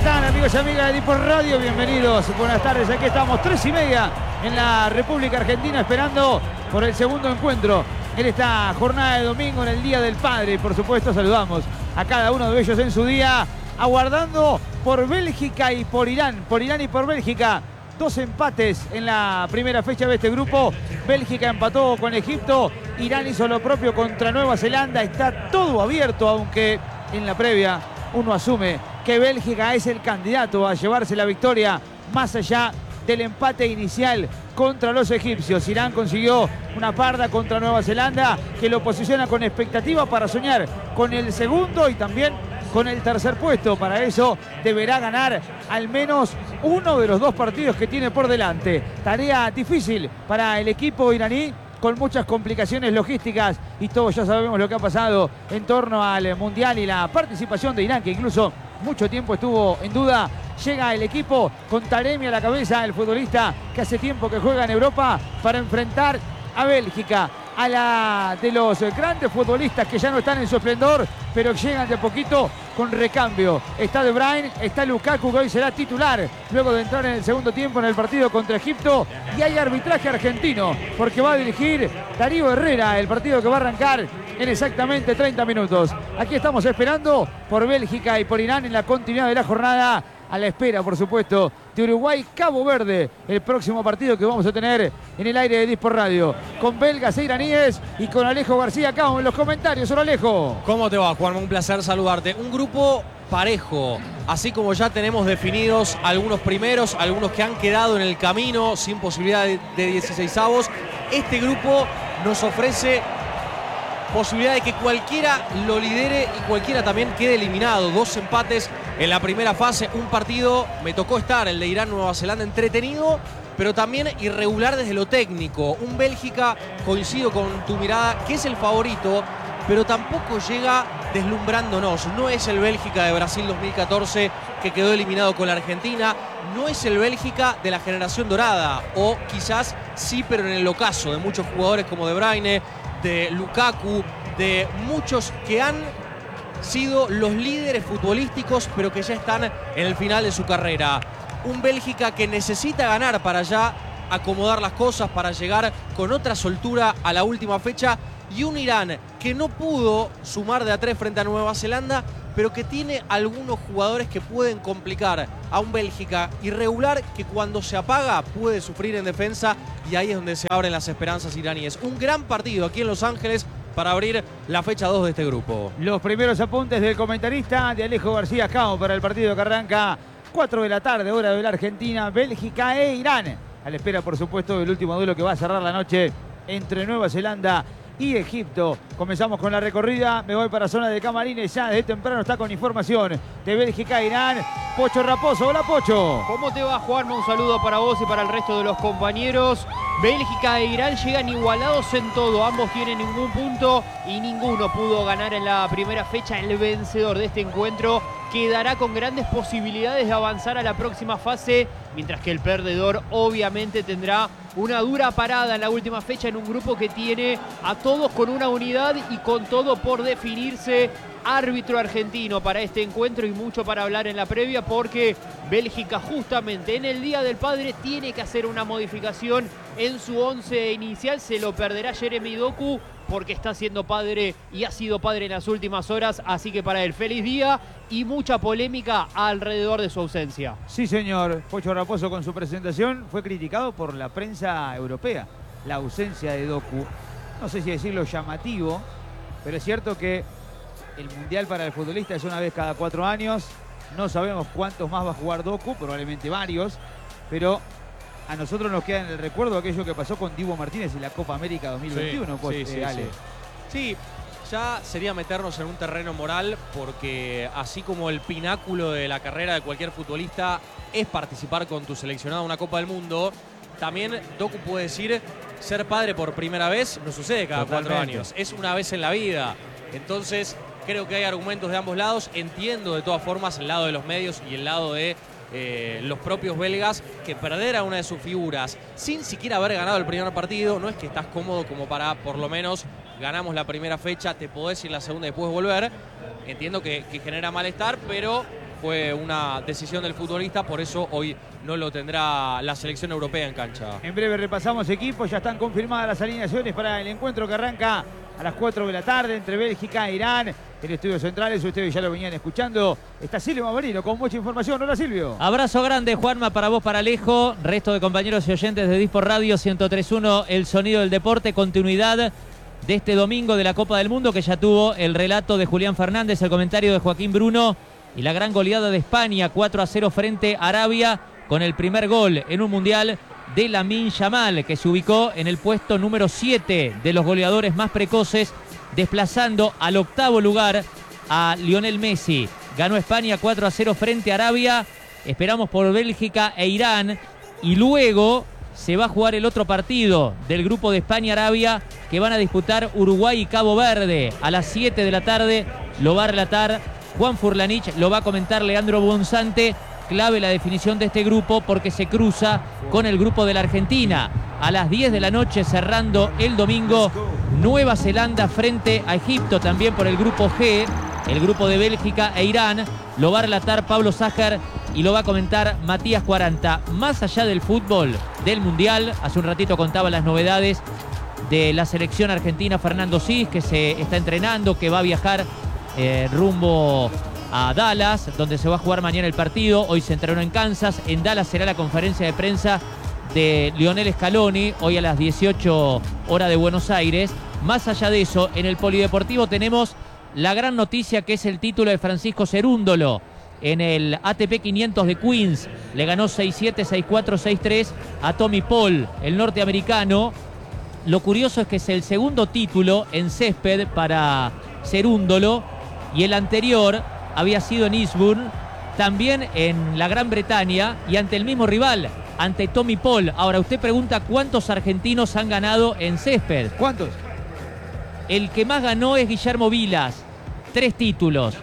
tal, amigos y amigas de Depor Radio? Bienvenidos, buenas tardes. Aquí estamos, 3:30 en la República Argentina, esperando por el segundo encuentro en esta jornada de domingo, en el Día del Padre. Por supuesto, saludamos a cada uno de ellos en su día, aguardando por Bélgica y por Irán. Por Irán y por Bélgica. Dos empates en la primera fecha de este grupo. Bélgica empató con Egipto. Irán hizo lo propio contra Nueva Zelanda. Está todo abierto, aunque en la previa uno asume que Bélgica es el candidato a llevarse la victoria más allá del empate inicial contra los egipcios. Irán consiguió una parda contra Nueva Zelanda que lo posiciona con expectativa para soñar con el segundo y también con el tercer puesto. Para eso deberá ganar al menos uno de los dos partidos que tiene por delante. Tarea difícil para el equipo iraní, con muchas complicaciones logísticas, y todos ya sabemos lo que ha pasado en torno al Mundial y la participación de Irán, que incluso mucho tiempo estuvo en duda. Llega el equipo con Taremi a la cabeza, el futbolista que hace tiempo que juega en Europa, para enfrentar a Bélgica, a la de los grandes futbolistas que ya no están en su esplendor, pero llegan de a poquito con recambio. Está De Bruyne, está Lukaku, que hoy será titular luego de entrar en el segundo tiempo en el partido contra Egipto, y hay arbitraje argentino porque va a dirigir Darío Herrera el partido que va a arrancar en exactamente 30 minutos. Aquí estamos esperando por Bélgica y por Irán en la continuidad de la jornada, a la espera, por supuesto, de Uruguay-Cabo Verde, el próximo partido que vamos a tener en el aire de Depor Radio, con belgas e iraníes y con Alejo García acá en los comentarios. Hola, Alejo. ¿Cómo te va, Juan? Un placer saludarte. Un grupo parejo, así como ya tenemos definidos algunos primeros, algunos que han quedado en el camino sin posibilidad de 16avos. Este grupo nos ofrece posibilidad de que cualquiera lo lidere y cualquiera también quede eliminado. Dos empates en la primera fase, un partido, me tocó estar, el de Irán-Nueva Zelanda, entretenido, pero también irregular desde lo técnico. Un Bélgica, coincido con tu mirada, que es el favorito, pero tampoco llega deslumbrándonos. No es el Bélgica de Brasil 2014 que quedó eliminado con la Argentina. No es el Bélgica de la generación dorada, o quizás sí, pero en el ocaso de muchos jugadores como De Bruyne, de Lukaku, de muchos que han sido los líderes futbolísticos, pero que ya están en el final de su carrera. Un Bélgica que necesita ganar para ya acomodar las cosas, para llegar con otra soltura a la última fecha, y un Irán que no pudo sumar de a 3 frente a Nueva Zelanda, pero que tiene algunos jugadores que pueden complicar a un Bélgica irregular, que cuando se apaga puede sufrir en defensa, y ahí es donde se abren las esperanzas iraníes. Un gran partido aquí en Los Ángeles para abrir la fecha 2 de este grupo. Los primeros apuntes del comentarista de Alejo García Cao para el partido que arranca 4 de la tarde, hora de la Argentina, Bélgica e Irán. A la espera, por supuesto, del último duelo que va a cerrar la noche entre Nueva Zelanda y Egipto. Comenzamos con la recorrida, me voy para zona de camarines, ya desde temprano está con información de Bélgica e Irán, Pocho Raposo. Hola, Pocho. ¿Cómo te va, Juanma? Un saludo para vos y para el resto de los compañeros. Bélgica e Irán llegan igualados en todo, ambos tienen ningún punto y ninguno pudo ganar en la primera fecha. El vencedor de este encuentro quedará con grandes posibilidades de avanzar a la próxima fase, mientras que el perdedor obviamente tendrá una dura parada en la última fecha en un grupo que tiene a todos con una unidad y con todo por definirse. Árbitro argentino para este encuentro y mucho para hablar en la previa, porque Bélgica justamente en el Día del Padre tiene que hacer una modificación en su 11 inicial. Se lo perderá Jeremy Doku porque está siendo padre y ha sido padre en las últimas horas, así que para él feliz día y mucha polémica alrededor de su ausencia. Sí, señor. Pocho Raposo, con su presentación, fue criticado por la prensa europea la ausencia de Doku. No sé si decirlo llamativo, pero es cierto que el Mundial para el futbolista es una vez cada 4 años. No sabemos cuántos más va a jugar Doku, probablemente varios, pero a nosotros nos queda en el recuerdo aquello que pasó con Dibu Martínez en la Copa América 2021. Sí, ya sería meternos en un terreno moral, porque así como el pináculo de la carrera de cualquier futbolista es participar con tu seleccionado en una Copa del Mundo, también Doku puede decir ser padre por primera vez. No sucede cada 4 años, es una vez en la vida. Entonces creo que hay argumentos de ambos lados. Entiendo de todas formas el lado de los medios y el lado de los propios belgas, que perder a una de sus figuras sin siquiera haber ganado el primer partido, no es que estás cómodo como para, por lo menos, ganamos la primera fecha, te podés ir la segunda y después volver. Entiendo que genera malestar, pero fue una decisión del futbolista, por eso hoy no lo tendrá la selección europea en cancha. En breve repasamos equipos, ya están confirmadas las alineaciones para el encuentro que arranca a las 4 de la tarde entre Bélgica e Irán. En estudios centrales, ustedes ya lo venían escuchando, está Silvio Mamerino con mucha información. Hola, Silvio. Abrazo grande, Juanma, para vos, para Alejo, resto de compañeros y oyentes de Disport Radio 103.1, el sonido del deporte, continuidad de este domingo de la Copa del Mundo, que ya tuvo el relato de Julián Fernández, el comentario de Joaquín Bruno y la gran goleada de España, 4-0 frente a Arabia, con el primer gol en un mundial de Lamine Yamal, que se ubicó en el puesto número 7 de los goleadores más precoces, desplazando al octavo lugar a Lionel Messi. Ganó España 4-0 frente a Arabia. Esperamos por Bélgica e Irán. Y luego se va a jugar el otro partido del grupo de España-Arabia, que van a disputar Uruguay y Cabo Verde. A las 7 de la tarde lo va a relatar Juan Furlanich, lo va a comentar Leandro Bonzante. Clave la definición de este grupo porque se cruza con el grupo de la Argentina. A las 10 de la noche, cerrando el domingo, Nueva Zelanda frente a Egipto, también por el grupo G, el grupo de Bélgica e Irán. Lo va a relatar Pablo Sájar y lo va a comentar Matías 40. Más allá del fútbol, del Mundial, hace un ratito contaba las novedades de la selección argentina, Fernando Cis, que se está entrenando, que va a viajar rumbo a Dallas, donde se va a jugar mañana el partido. Hoy se entrenó en Kansas. En Dallas será la conferencia de prensa de Lionel Scaloni, hoy a las 18 horas de Buenos Aires. Más allá de eso, en el polideportivo tenemos la gran noticia, que es el título de Francisco Cerúndolo en el ATP 500 de Queens. Le ganó 6-7, 6-4, 6-3 a Tommy Paul, el norteamericano. Lo curioso es que es el segundo título en césped para Cerúndolo, y el anterior había sido en Eastbourne, también en la Gran Bretaña, y ante el mismo rival, ante Tommy Paul. Ahora, usted pregunta cuántos argentinos han ganado en césped. ¿Cuántos? El que más ganó es Guillermo Vilas, 3 títulos.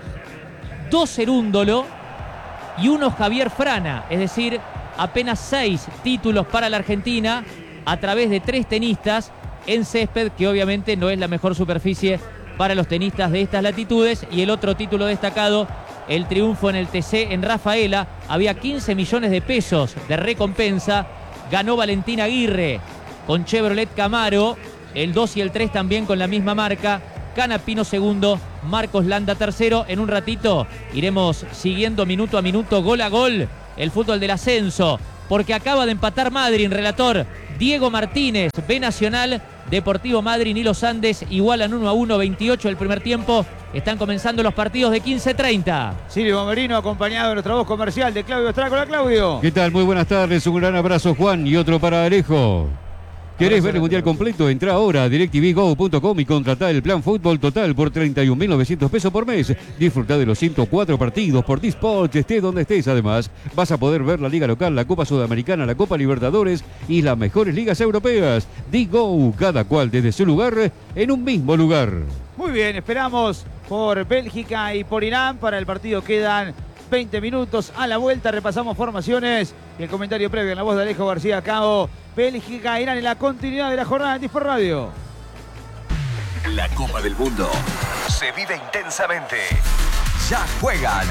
2 Cerúndolo y 1 Javier Frana, es decir, apenas 6 títulos para la Argentina a través de 3 tenistas en césped, que obviamente no es la mejor superficie para los tenistas de estas latitudes. Y el otro título destacado, el triunfo en el TC en Rafaela. Había 15 millones de pesos de recompensa. Ganó Valentín Aguirre con Chevrolet Camaro, el 2 y el 3 también con la misma marca. Canapino segundo, Marcos Landa tercero. En un ratito iremos siguiendo minuto a minuto, gol a gol, el fútbol del ascenso, porque acaba de empatar Madryn, relator Diego Martínez. B Nacional, Deportivo Madryn y Los Andes igualan 1-1, 28 el primer tiempo. Están comenzando los partidos de 15:30. Silvio Mamerino, acompañado de nuestra voz comercial de Claudio Ostrácola. Claudio. ¿Qué tal? Muy buenas tardes. Un gran abrazo, Juan, y otro para Alejo. ¿Querés ver el Mundial completo? Entra ahora a DirecTVGo.com y contratá el plan fútbol total por 31.900 pesos por mes. Disfrutá de los 104 partidos por Disport, estés donde estés. Además, vas a poder ver la Liga Local, la Copa Sudamericana, la Copa Libertadores y las mejores ligas europeas. Digo, cada cual desde su lugar, en un mismo lugar. Muy bien, esperamos por Bélgica y por Irán. Para el partido quedan 20 minutos. A la vuelta repasamos formaciones y el comentario previo en la voz de Alejo García Cao. Bélgica, Irán en la continuidad de la jornada en Disport Radio. La Copa del Mundo se vive intensamente. Ya juegan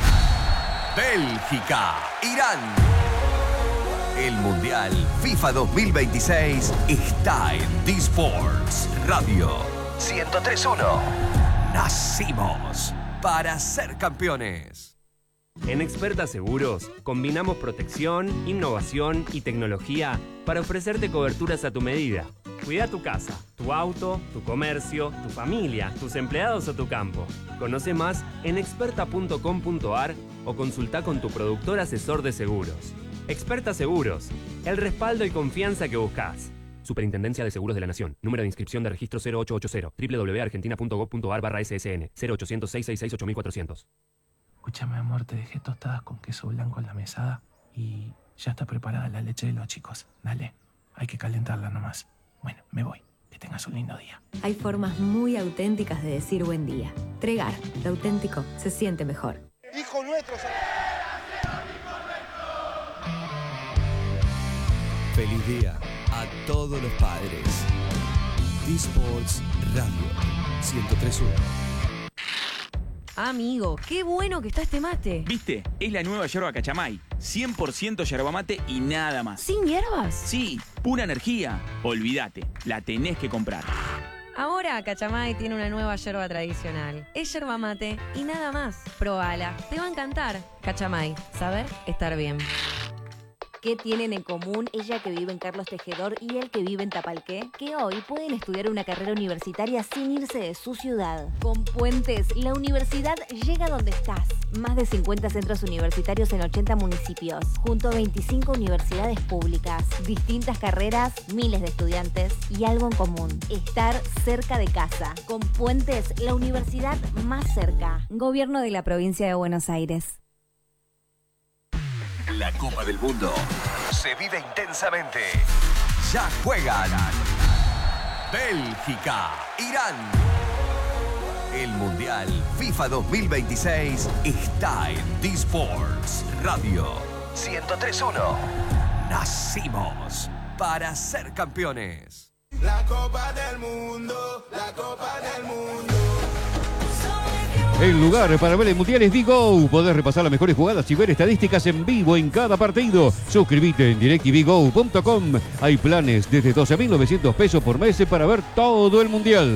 Bélgica, Irán. El Mundial FIFA 2026 está en Disports Radio 103.1. Nacimos para ser campeones. En Experta Seguros combinamos protección, innovación y tecnología para ofrecerte coberturas a tu medida. Cuida tu casa, tu auto, tu comercio, tu familia, tus empleados o tu campo. Conoce más en experta.com.ar o consulta con tu productor asesor de seguros. Experta Seguros, el respaldo y confianza que buscas. Superintendencia de Seguros de la Nación. Número de inscripción de registro 0880. www.argentina.gov.ar/SSN 0800 666 8400. Escúchame, amor, te dejé tostadas con queso blanco en la mesada y ya está preparada la leche de los chicos. Dale, hay que calentarla nomás. Bueno, me voy. Que tengas un lindo día. Hay formas muy auténticas de decir buen día. Tregar, lo auténtico se siente mejor. Hijo nuestro. Feliz día a todos los padres. Disports Radio 103.1. Amigo, qué bueno que está este mate. ¿Viste? Es la nueva yerba Cachamay. 100% yerba mate y nada más. ¿Sin hierbas? Sí, pura energía. Olvídate, la tenés que comprar. Ahora Cachamay tiene una nueva yerba tradicional. Es yerba mate y nada más. Probala, te va a encantar. Cachamay, saber estar bien. ¿Qué tienen en común ella que vive en Carlos Tejedor y él que vive en Tapalqué? Que hoy pueden estudiar una carrera universitaria sin irse de su ciudad. Con Puentes, la universidad llega donde estás. Más de 50 centros universitarios en 80 municipios, junto a 25 universidades públicas, distintas carreras, miles de estudiantes y algo en común: estar cerca de casa. Con Puentes, la universidad más cerca. Gobierno de la Provincia de Buenos Aires. La Copa del Mundo se vive intensamente. Ya juegan Bélgica, Irán. El Mundial FIFA 2026 está en D-Sports Radio 103.1. Nacimos para ser campeones. La Copa del Mundo, la Copa del Mundo. El lugar para ver el Mundial es Vigo. Podés repasar las mejores jugadas y ver estadísticas en vivo en cada partido. Suscríbete en directvgo.com. Hay planes desde 12.900 pesos por mes para ver todo el Mundial.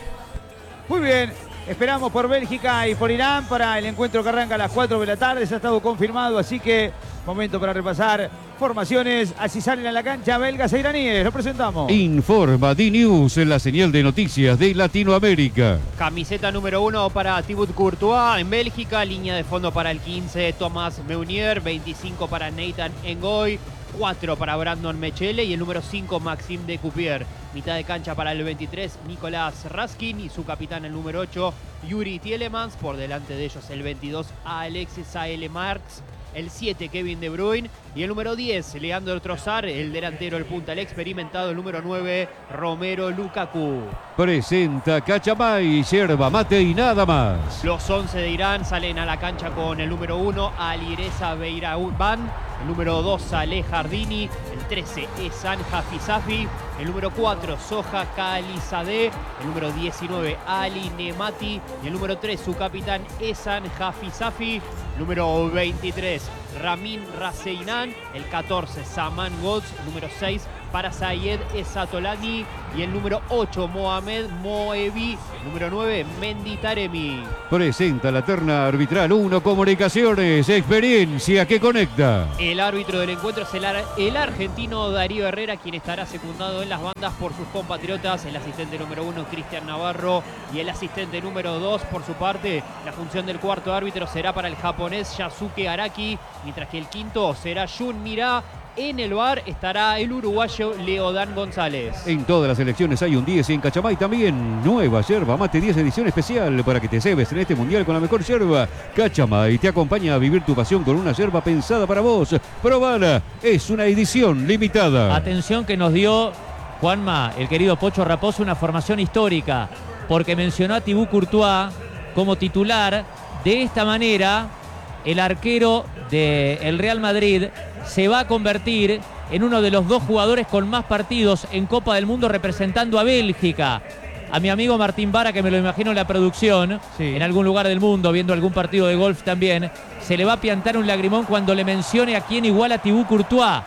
Muy bien, esperamos por Bélgica y por Irán para el encuentro que arranca a las 4 de la tarde. Se ha estado confirmado, así que momento para repasar formaciones. Así salen a la cancha belgas e iraníes. Lo presentamos. Informa D-News, la señal de noticias de Latinoamérica. Camiseta número 1 para Thibaut Courtois en Bélgica. Línea de fondo para el 15, Thomas Meunier. 25 para Nathan Ngoy. 4 para Brandon Mechele y el número 5 Maxime de Coupier. Mitad de cancha para el 23 Nicolás Raskin y su capitán el número 8 Yuri Tielemans. Por delante de ellos el 22 Alexis Saele-Marx, el 7 Kevin De Bruyne y el número 10 Leandro Trossard, el delantero, el punta, el experimentado, el número 9 Romero Lukaku. Presenta Cachamay, yerba mate y nada más. Los 11 de Irán salen a la cancha con el número 1 Alireza Beiraban, el número 2 Saleh Jardini, el 13 Ehsan Hafizafi, el número 4 Soha Khalizadeh, el número 19 Ali Nemati y el número 3 su capitán Ehsan Hafizafi, número 23 Ramin Raseinan, el 14 Saman Ghodz, el número 6 para Sayed Esatolani y el número 8 Mohamed Moebi, el número 9 Mendy Taremi. Presenta la terna arbitral 1 Comunicaciones, experiencia que conecta. El árbitro del encuentro es el argentino Darío Herrera, quien estará secundado en las bandas por sus compatriotas, el asistente número 1 Cristian Navarro y el asistente número 2. Por su parte, la función del cuarto árbitro será para el japonés Yasuke Araki, mientras que el quinto será Jun Mira. En el VAR estará el uruguayo Leodán González. En todas las elecciones hay un 10 y en Cachamay también. Nueva yerba mate 10 edición especial para que te cebes en este mundial con la mejor yerba. Cachamay te acompaña a vivir tu pasión con una yerba pensada para vos. Probala, es una edición limitada. Atención que nos dio Juanma, el querido Pocho Raposo, una formación histórica, porque mencionó a Thibaut Courtois como titular. De esta manera, el arquero del Real Madrid se va a convertir en uno de los 2 jugadores con más partidos en Copa del Mundo representando a Bélgica. A mi amigo Martín Vara, que me lo imagino en la producción, sí, en algún lugar del mundo, viendo algún partido de golf también, se le va a piantar un lagrimón cuando le mencione a quién iguala a Thibaut Courtois.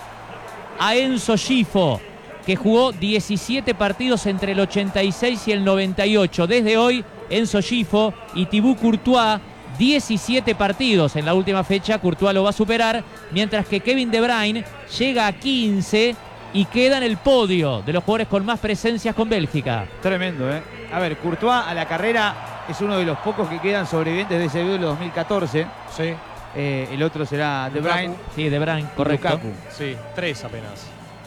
A Enzo Scifo, que jugó 17 partidos entre el 86 y el 98. Desde hoy, Enzo Scifo y Thibaut Courtois, 17 partidos en la última fecha. Courtois lo va a superar, mientras que Kevin De Bruyne llega a 15 y queda en el podio de los jugadores con más presencias con Bélgica. Tremendo, ¿eh? A ver, Courtois a la carrera es uno de los pocos que quedan sobrevivientes de ese duelo 2014. Sí. El otro será De Bruyne. Sí, De Bruyne, correcto. Lukaku. Sí, 3 apenas.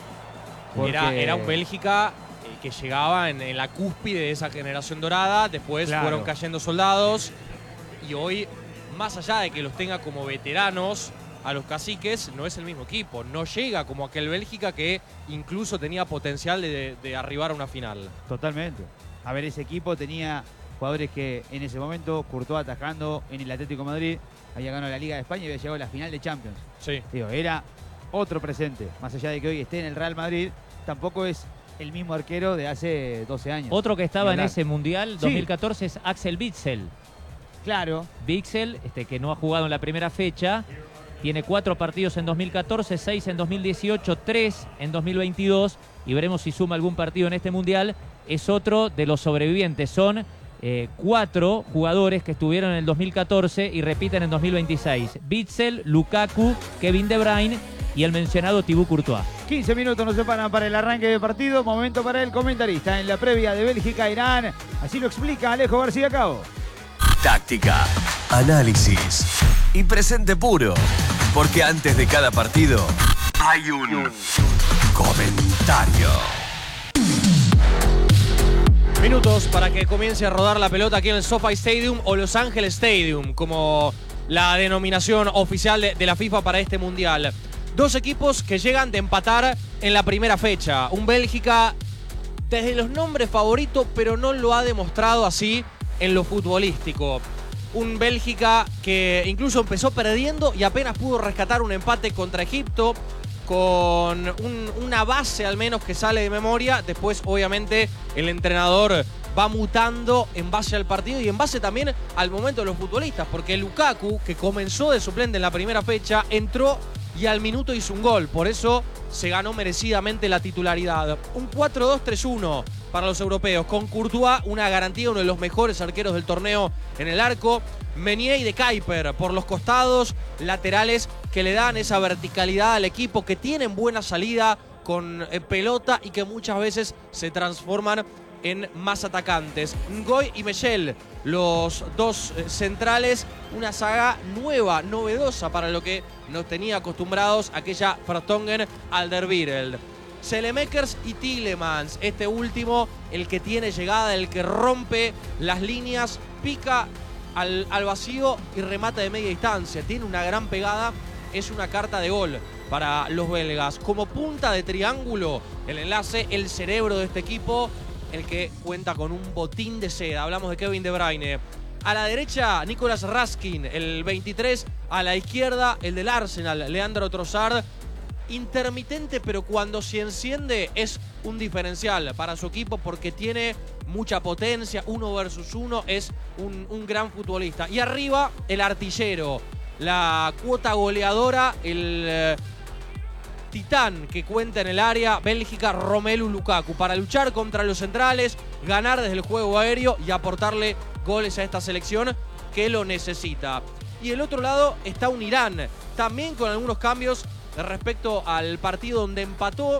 Era un Bélgica que llegaba en la cúspide de esa generación dorada. Después fueron cayendo soldados. Y hoy, más allá de que los tenga como veteranos a los caciques, no es el mismo equipo. No llega como aquel Bélgica que incluso tenía potencial de arribar a una final. Totalmente. A ver, ese equipo tenía jugadores que en ese momento, Courtois atajando en el Atlético de Madrid, había ganado la Liga de España y había llegado a la final de Champions. Sí. Digo, era otro presente. Más allá de que hoy esté en el Real Madrid, tampoco es el mismo arquero de hace 12 años. Otro que estaba en ese Mundial 2014 es Axel Witsel. Claro. Witsel, que no ha jugado en la primera fecha, tiene 4 partidos en 2014, 6 en 2018, 3 en 2022 y veremos si suma algún partido en este Mundial. Es otro de los sobrevivientes. Son 4 jugadores que estuvieron en el 2014 y repiten en 2026. Witsel, Lukaku, Kevin De Bruyne y el mencionado Thibaut Courtois. 15 minutos nos separan para el arranque de partido. Momento para el comentarista en la previa de Bélgica-Irán. Así lo explica Alejo García Cabo. Táctica, análisis y presente puro. Porque antes de cada partido hay un comentario. Minutos para que comience a rodar la pelota aquí en el SoFi Stadium o Los Ángeles Stadium, como la denominación oficial de la FIFA para este Mundial. 2 equipos que llegan de empatar en la primera fecha. Un Bélgica desde los nombres favorito, pero no lo ha demostrado así en lo futbolístico. Un Bélgica que incluso empezó perdiendo y apenas pudo rescatar un empate contra Egipto con una base al menos que sale de memoria. Después obviamente el entrenador va mutando en base al partido y en base también al momento de los futbolistas, porque Lukaku, que comenzó de suplente en la primera fecha, entró y al minuto hizo un gol. Por eso se ganó merecidamente la titularidad. Un 4-2-3-1 para los europeos, con Courtois, una garantía, uno de los mejores arqueros del torneo en el arco. Meunier y De Kuyper por los costados, laterales que le dan esa verticalidad al equipo, que tienen buena salida con pelota y que muchas veces se transforman en más atacantes. Ngoy y Michel, los 2 centrales, una saga nueva, novedosa para lo que nos tenía acostumbrados aquella Vertonghen Alderweireld. Selemakers y Tielemans, este último, el que tiene llegada, el que rompe las líneas, pica al vacío y remata de media distancia. Tiene una gran pegada, es una carta de gol para los belgas. Como punta de triángulo, el enlace, el cerebro de este equipo, el que cuenta con un botín de seda. Hablamos de Kevin De Bruyne. A la derecha, Nicolas Raskin, el 23. A la izquierda, el del Arsenal, Leandro Trossard. Intermitente, pero cuando se enciende es un diferencial para su equipo porque tiene mucha potencia, 1 versus 1, es un gran futbolista. Y arriba, el artillero, la cuota goleadora, el titán que cuenta en el área, Bélgica, Romelu Lukaku, para luchar contra los centrales, ganar desde el juego aéreo y aportarle goles a esta selección que lo necesita. Y el otro lado está un Irán, también con algunos cambios respecto al partido donde empató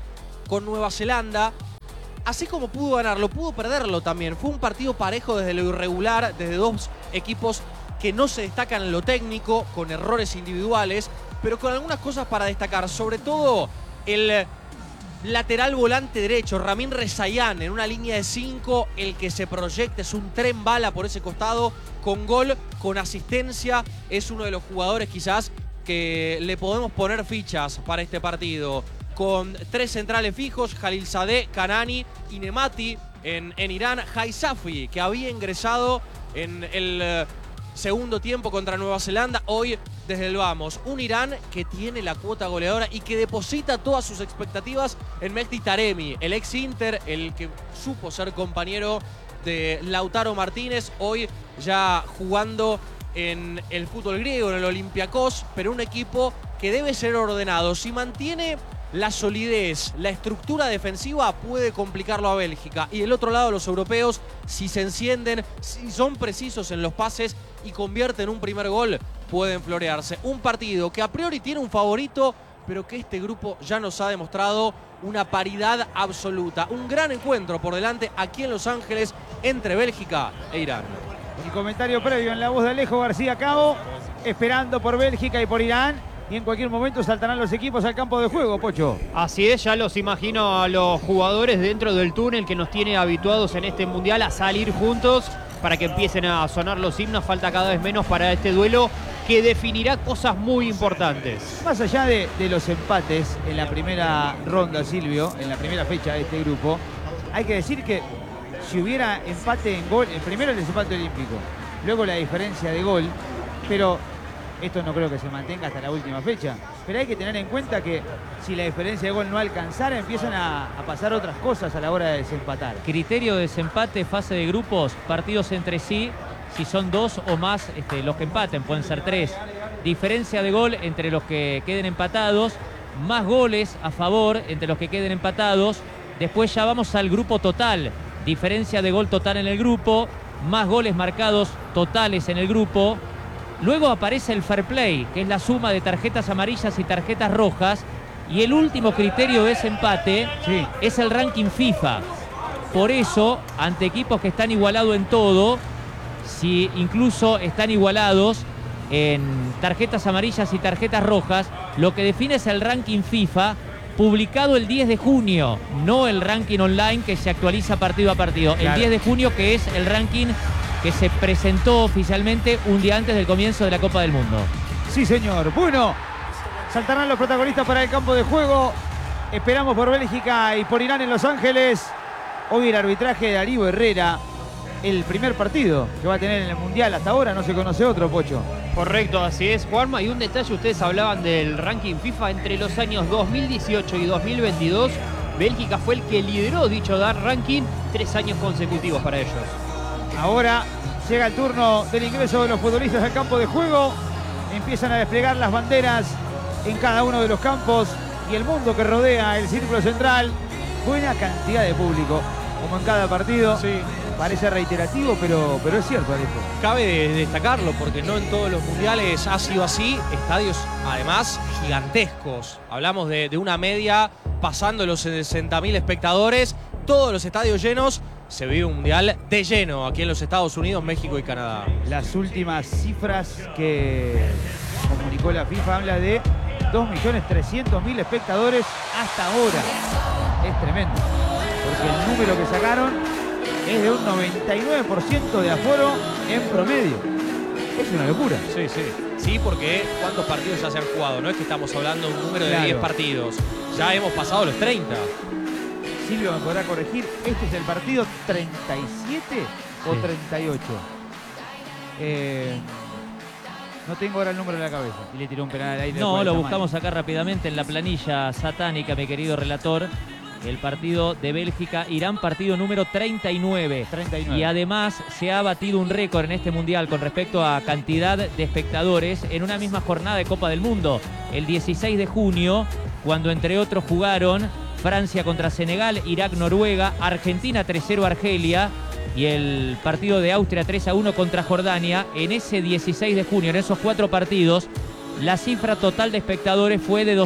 con Nueva Zelanda. Así como pudo ganarlo, pudo perderlo también. Fue un partido parejo desde lo irregular, desde 2 equipos que no se destacan en lo técnico, con errores individuales, pero con algunas cosas para destacar. Sobre todo el lateral volante derecho, Ramin Rezaian, en una línea de 5, el que se proyecta, es un tren bala por ese costado, con gol, con asistencia. Es uno de los jugadores quizás que le podemos poner fichas para este partido. Con 3 centrales fijos, Khalilzadeh, Kanani y Nemati en Irán. Haisafi, que había ingresado en el segundo tiempo contra Nueva Zelanda, hoy desde el vamos. Un Irán que tiene la cuota goleadora y que deposita todas sus expectativas en Mehdi Taremi, el ex Inter, el que supo ser compañero de Lautaro Martínez, hoy ya jugando en el fútbol griego, en el Olympiacos, pero un equipo que debe ser ordenado. Si mantiene la solidez, la estructura defensiva, puede complicarlo a Bélgica. Y del otro lado, los europeos, si se encienden, si son precisos en los pases y convierten un primer gol, pueden florearse. Un partido que a priori tiene un favorito, pero que este grupo ya nos ha demostrado una paridad absoluta. Un gran encuentro por delante aquí en Los Ángeles entre Bélgica e Irán. El comentario previo en la voz de Alejo García Cabo, esperando por Bélgica y por Irán. Y en cualquier momento saltarán los equipos al campo de juego, Pocho. Así es, ya los imagino a los jugadores dentro del túnel que nos tiene habituados en este Mundial a salir juntos para que empiecen a sonar los himnos. Falta cada vez menos para este duelo que definirá cosas muy importantes. Más allá de los empates en la primera ronda, Silvio, en la primera fecha de este grupo, hay que decir que si hubiera empate en gol, primero el desempate olímpico, luego la diferencia de gol, pero esto no creo que se mantenga hasta la última fecha. Pero hay que tener en cuenta que si la diferencia de gol no alcanzara, empiezan a pasar otras cosas a la hora de desempatar. Criterio de desempate, fase de grupos, partidos entre sí. si son 2 o más los que empaten, pueden ser 3. Diferencia de gol entre los que queden empatados, más goles a favor entre los que queden empatados. Después ya vamos al grupo total, diferencia de gol total en el grupo, más goles marcados totales en el grupo. Luego aparece el fair play, que es la suma de tarjetas amarillas y tarjetas rojas. Y el último criterio de ese empate es el ranking FIFA. Por eso, ante equipos que están igualados en todo, si incluso están igualados en tarjetas amarillas y tarjetas rojas, lo que define es el ranking FIFA, publicado el 10 de junio, no el ranking online que se actualiza partido a partido. Claro. El 10 de junio, que es el ranking que se presentó oficialmente un día antes del comienzo de la Copa del Mundo. Sí, señor. Bueno, saltarán los protagonistas para el campo de juego. Esperamos por Bélgica y por Irán en Los Ángeles. Hoy el arbitraje de Darío Herrera. El primer partido que va a tener en el Mundial. Hasta ahora no se conoce otro, Pocho. Correcto, así es, Juanma. Y un detalle, ustedes hablaban del ranking FIFA entre los años 2018 y 2022. Bélgica fue el que lideró dicho ranking 3 años consecutivos para ellos. Ahora llega el turno del ingreso de los futbolistas al campo de juego. Empiezan a desplegar las banderas en cada uno de los campos y el mundo que rodea el círculo central. Buena cantidad de público, como en cada partido. Sí. Parece reiterativo, pero es cierto, Alejo. Cabe destacarlo porque no en todos los mundiales ha sido así. Estadios, además, gigantescos. Hablamos de una media pasando los 60.000 espectadores. Todos los estadios llenos. Se vive un mundial de lleno aquí en los Estados Unidos, México y Canadá. Las últimas cifras que comunicó la FIFA habla de 2.300.000 espectadores hasta ahora. Es tremendo, porque el número que sacaron es de un 99% de aforo en promedio. Es una locura. Sí, sí. Sí, porque ¿cuántos partidos ya se han jugado? No es que estamos hablando de un número de 10 partidos. Ya hemos pasado los 30. Silvio me podrá corregir. ¿Este es el partido 37 o 38? No tengo ahora el número en la cabeza. Y le tiró un penal al aire. No, lo buscamos acá rápidamente en la planilla satánica, mi querido relator. El partido de Bélgica-Irán, partido número 39. Y además se ha batido un récord en este mundial con respecto a cantidad de espectadores en una misma jornada de Copa del Mundo. El 16 de junio, cuando entre otros jugaron Francia contra Senegal, Irak-Noruega, Argentina 3-0 Argelia y el partido de Austria 3-1 contra Jordania. En ese 16 de junio, en esos 4 partidos, la cifra total de espectadores fue de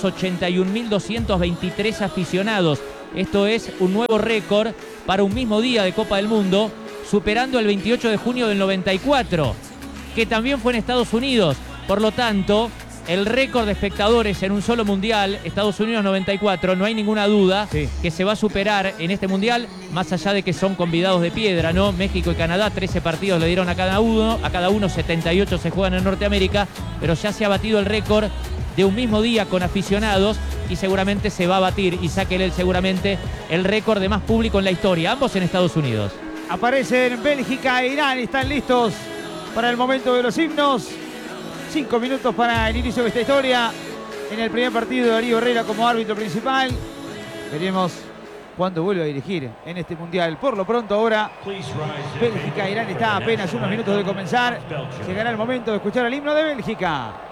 281.223 aficionados. Esto es un nuevo récord para un mismo día de Copa del Mundo, superando el 28 de junio del 94, que también fue en Estados Unidos. Por lo tanto, el récord de espectadores en un solo mundial, Estados Unidos 94, no hay ninguna duda que se va a superar en este mundial, más allá de que son convidados de piedra, ¿no? México y Canadá, 13 partidos le dieron a cada uno, 78 se juegan en Norteamérica, pero ya se ha batido el récord de un mismo día con aficionados y seguramente se va a batir, y sáquele seguramente el récord de más público en la historia, ambos en Estados Unidos. Aparecen Bélgica e Irán, están listos para el momento de los himnos. 5 minutos para el inicio de esta historia. En el primer partido, Darío Herrera como árbitro principal. Veremos cuándo vuelve a dirigir en este mundial. Por lo pronto ahora, Bélgica-Irán está a apenas unos minutos de comenzar. Llegará el momento de escuchar el himno de Bélgica.